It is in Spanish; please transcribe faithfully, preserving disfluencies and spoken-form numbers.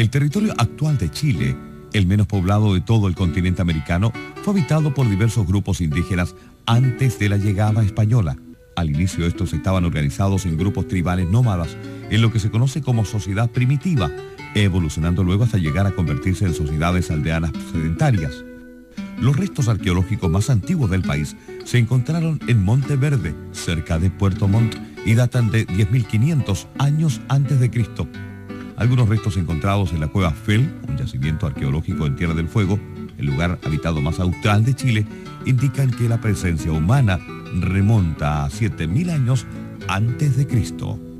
El territorio actual de Chile, el menos poblado de todo el continente americano, fue habitado por diversos grupos indígenas antes de la llegada española. Al inicio estos estaban organizados en grupos tribales nómadas, en lo que se conoce como sociedad primitiva, evolucionando luego hasta llegar a convertirse en sociedades aldeanas sedentarias. Los restos arqueológicos más antiguos del país se encontraron en Monte Verde, cerca de Puerto Montt, y datan de diez mil quinientos años antes de Cristo. Algunos restos encontrados en la cueva Fell, un yacimiento arqueológico en Tierra del Fuego, el lugar habitado más austral de Chile, indican que la presencia humana remonta a siete mil años antes de Cristo.